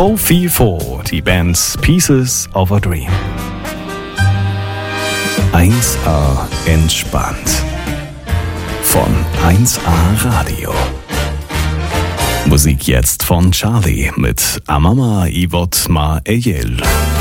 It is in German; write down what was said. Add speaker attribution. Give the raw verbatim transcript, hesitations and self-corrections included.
Speaker 1: four vier vier, die Band Pieces of a Dream. eins A entspannt. Von eins A Radio. Musik jetzt von Charlie mit Amama Ivot Ma Eyel.